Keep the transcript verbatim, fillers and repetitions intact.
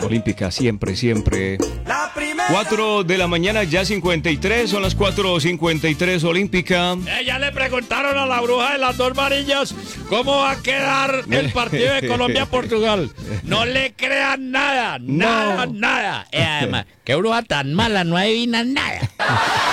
Olímpica, siempre, siempre. cuatro de la mañana, ya cincuenta y tres, son las cuatro cincuenta y tres Olímpica. Eh, ya le preguntaron a la bruja de las dos varillas cómo va a quedar el partido de Colombia-Portugal. No le crean nada, nada, No. nada. Eh, además, qué bruja tan mala, no adivina nada.